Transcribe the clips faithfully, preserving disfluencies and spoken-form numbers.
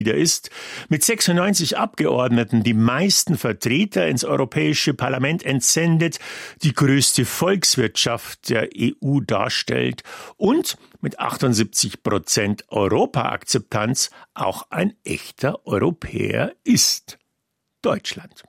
ist, mit sechsundneunzig Abgeordneten die meisten Vertreter ins Europäische Parlament entsendet, die größte Volkswirtschaft der E U darstellt und mit achtundsiebzig Prozent Europaakzeptanz auch ein echter Europäer ist. Deutschland.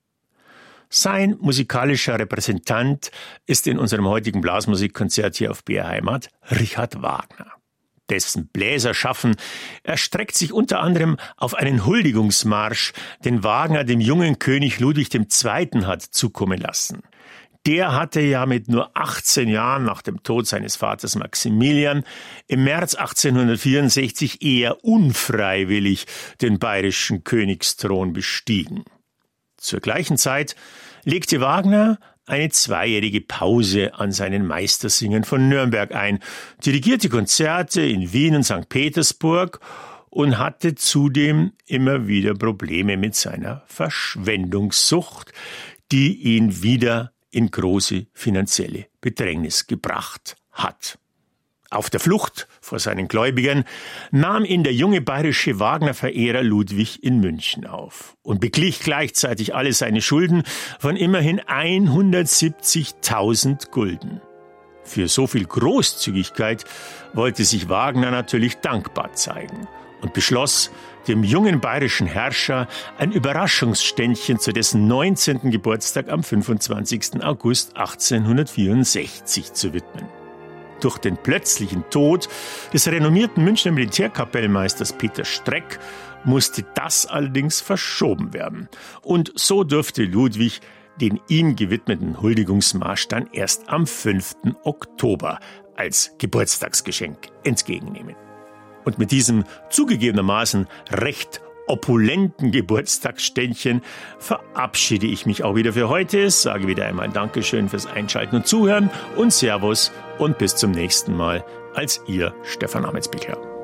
Sein musikalischer Repräsentant ist in unserem heutigen Blasmusikkonzert hier auf B R Heimat Richard Wagner. Dessen Bläserschaffen erstreckt sich unter anderem auf einen Huldigungsmarsch, den Wagner dem jungen König Ludwig der Zweite hat zukommen lassen. Der hatte ja mit nur achtzehn Jahren nach dem Tod seines Vaters Maximilian im März achtzehnhundertvierundsechzig eher unfreiwillig den bayerischen Königsthron bestiegen. Zur gleichen Zeit legte Wagner eine zweijährige Pause an seinen Meistersingern von Nürnberg ein, dirigierte Konzerte in Wien und Sankt Petersburg und hatte zudem immer wieder Probleme mit seiner Verschwendungssucht, die ihn wieder in große finanzielle Bedrängnis gebracht hat. Auf der Flucht vor seinen Gläubigern nahm ihn der junge bayerische Wagner-Verehrer Ludwig in München auf und beglich gleichzeitig alle seine Schulden von immerhin hundertsiebzigtausend Gulden. Für so viel Großzügigkeit wollte sich Wagner natürlich dankbar zeigen und beschloss, dem jungen bayerischen Herrscher ein Überraschungsständchen zu dessen neunzehnten Geburtstag am fünfundzwanzigsten August achtzehnhundertvierundsechzig zu widmen. Durch den plötzlichen Tod des renommierten Münchner Militärkapellmeisters Peter Streck musste das allerdings verschoben werden. Und so durfte Ludwig den ihm gewidmeten Huldigungsmarsch dann erst am fünften Oktober als Geburtstagsgeschenk entgegennehmen. Und mit diesem zugegebenermaßen recht opulenten Geburtstagsständchen verabschiede ich mich auch wieder für heute, sage wieder einmal Dankeschön fürs Einschalten und Zuhören und Servus und bis zum nächsten Mal als Ihr Stefan Ametsbichler.